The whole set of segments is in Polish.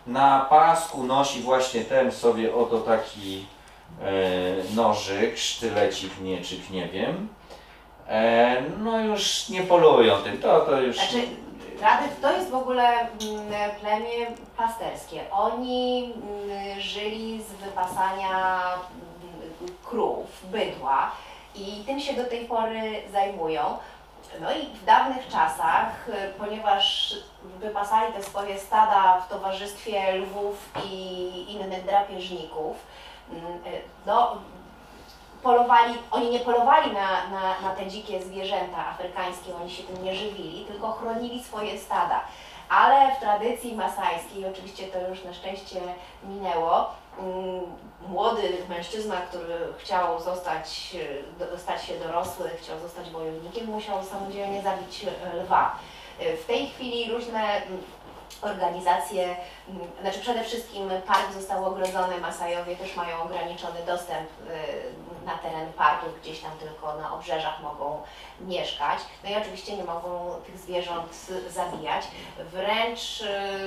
Na pasku nosi właśnie ten sobie oto taki nożyk, sztylecik, mieczyk, nie wiem. No już nie polują tym, to już... Znaczy, to jest w ogóle plemię pasterskie. Oni żyli z wypasania krów, bydła i tym się do tej pory zajmują. No i w dawnych czasach, ponieważ wypasali te swoje stada w towarzystwie lwów i innych drapieżników, no, oni nie polowali na te dzikie zwierzęta afrykańskie, oni się tym nie żywili, tylko chronili swoje stada. Ale w tradycji masajskiej, oczywiście to już na szczęście minęło, młody mężczyzna, który chciał stać się dorosły, chciał zostać wojownikiem, musiał samodzielnie zabić lwa. W tej chwili różne organizacje, znaczy przede wszystkim park został ogrodzony, Masajowie też mają ograniczony dostęp na teren parku, gdzieś tam tylko na obrzeżach mogą mieszkać. No i oczywiście nie mogą tych zwierząt zabijać. Wręcz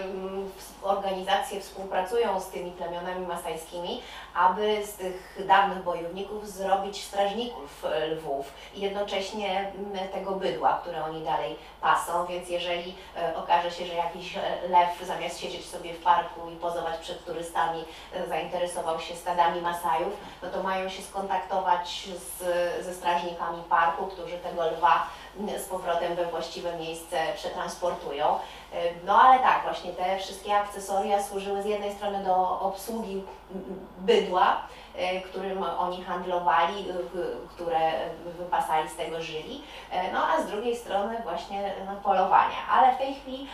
organizacje współpracują z tymi plemionami masajskimi, aby z tych dawnych bojowników zrobić strażników lwów i jednocześnie tego bydła, które oni dalej pasą, więc jeżeli okaże się, że jakiś lew zamiast siedzieć sobie w parku i pozować przed turystami zainteresował się stadami Masajów, no to mają się skontaktować ze strażnikami parku, którzy tego lwa z powrotem we właściwe miejsce przetransportują. No ale tak, właśnie te wszystkie akcesoria służyły z jednej strony do obsługi bydła, którym oni handlowali, które wypasali, z tego żyli, no a z drugiej strony właśnie polowania. Ale w tej chwili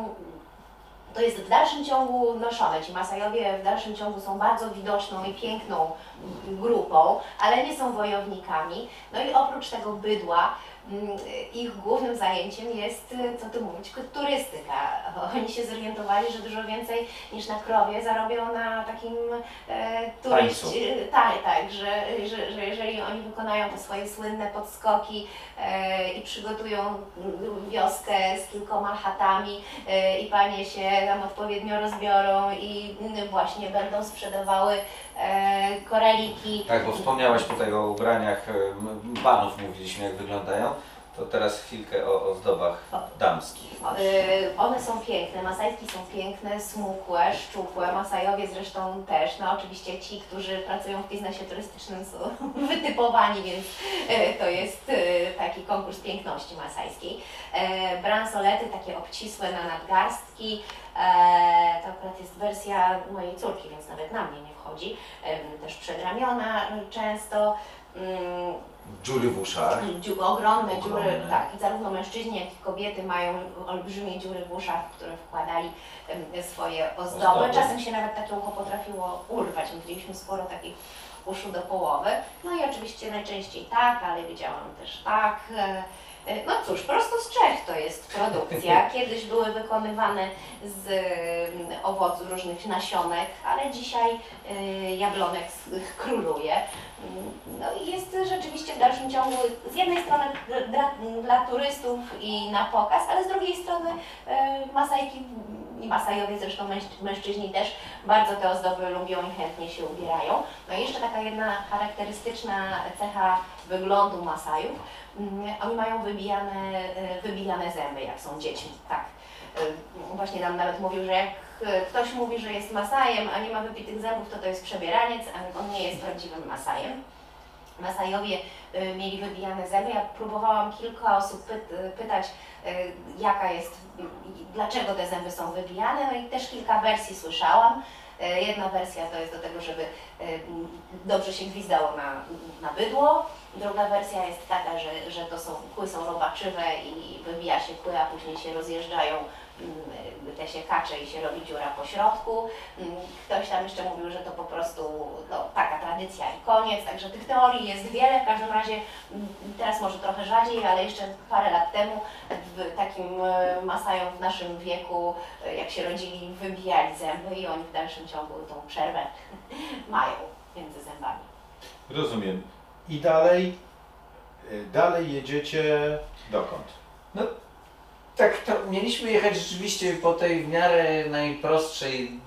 to jest w dalszym ciągu noszone. Ci Masajowie w dalszym ciągu są bardzo widoczną i piękną grupą, ale nie są wojownikami. No i oprócz tego bydła, ich głównym zajęciem jest, co tu mówić, turystyka. Oni się zorientowali, że dużo więcej niż na krowie zarobią na takim turyście. Tak, że jeżeli oni wykonają te swoje słynne podskoki i przygotują wioskę z kilkoma chatami i panie się tam odpowiednio rozbiorą i właśnie będą sprzedawały koraliki. Tak, bo wspomniałaś tutaj o ubraniach panów, mówiliśmy jak wyglądają. To teraz chwilkę o ozdobach damskich. One są piękne, masajski są piękne, smukłe, szczupłe, Masajowie zresztą też. No oczywiście ci, którzy pracują w biznesie turystycznym są wytypowani, więc to jest taki konkurs piękności masajskiej. Bransolety takie obcisłe na nadgarstki. To akurat jest wersja mojej córki, więc nawet na mnie nie wchodzi. Też przedramiona często. Dziury w uszach. Ogromne dziury, tak. I zarówno mężczyźni, jak i kobiety mają olbrzymie dziury w uszach, w które wkładali swoje ozdoby. Czasem się nawet takie ucho potrafiło urwać. Widzieliśmy sporo takich uszu do połowy. No i oczywiście najczęściej tak, ale widziałam też tak. No cóż, prosto z Czech to jest produkcja. Kiedyś były wykonywane z owoców, różnych nasionek, ale dzisiaj jablonek króluje. No i jest rzeczywiście w dalszym ciągu z jednej strony dla turystów i na pokaz, ale z drugiej strony Masajki i Masajowie, zresztą mężczyźni też bardzo te ozdoby lubią i chętnie się ubierają. No i jeszcze taka jedna charakterystyczna cecha wyglądu Masajów. Oni mają wybijane zęby, jak są dziećmi, tak. Właśnie nam nawet mówił, że jak ktoś mówi, że jest Masajem, a nie ma wybitych zębów, to jest przebieraniec, a on nie jest prawdziwym Masajem. Masajowie mieli wybijane zęby. Ja próbowałam kilka osób pytać, dlaczego te zęby są wybijane, no i też kilka wersji słyszałam. Jedna wersja to jest do tego, żeby dobrze się gwizdało na bydło. Druga wersja jest taka, że kły są robaczywe i wybija się kły, a później się rozjeżdżają te siekacze i się robi dziura po środku. Ktoś tam jeszcze mówił, że to po prostu taka tradycja i koniec, także tych teorii jest wiele. W każdym razie teraz może trochę rzadziej, ale jeszcze parę lat temu takim Masajom w naszym wieku, jak się rodzili, wybijali zęby i oni w dalszym ciągu tą przerwę mają między zębami. Rozumiem. I dalej jedziecie dokąd? No, tak, to mieliśmy jechać rzeczywiście po tej w miarę najprostszej